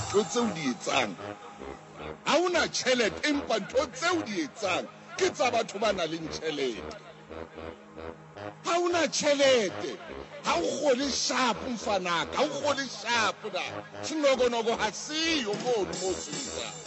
ntho tseo di etsang ha una tjhelete empa ntho tseo di etsang ke tsa batho ba nang le tjhelete ha una tjhelete ha o kgole sharp mfanaka ha o kgole sharp na sinokonogo ha siyo mono mo switsa